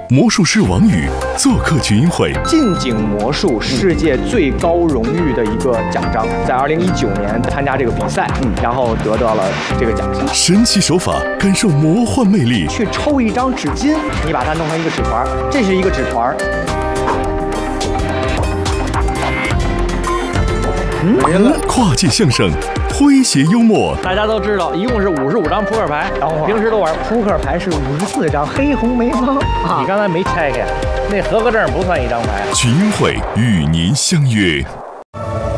魔术师王宇做客群英会。 近景魔术世界最高荣誉的一个奖章，在2019年参加这个比赛，然后得到了这个奖项。 神奇手法，感受魔幻魅力。 去抽一张纸巾，你把它弄成一个纸团，这是一个纸团。 跨界相声，诙谐幽默。 大家都知道，一共是55张扑克牌，平时都玩。 扑克牌是54张，黑红梅方。 你刚才没拆开，那合格证不算一张牌。 群英会与您相约。